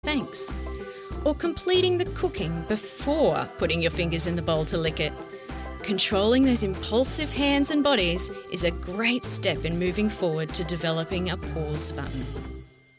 thanks. Or completing the cooking before putting your fingers in the bowl to lick it. Controlling those impulsive hands and bodies is a great step in moving forward to developing a pause button.